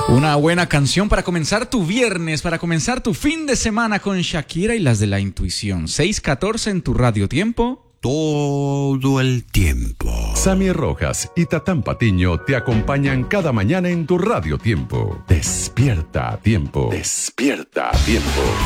Una buena canción para comenzar tu viernes, para comenzar tu fin de semana con Shakira y las de la intuición. 6:14 en tu Radio Tiempo. Todo el tiempo. Sammy Rojas y Tatán Patiño te acompañan cada mañana en tu Radio Tiempo. Despierta a tiempo. Despierta a tiempo.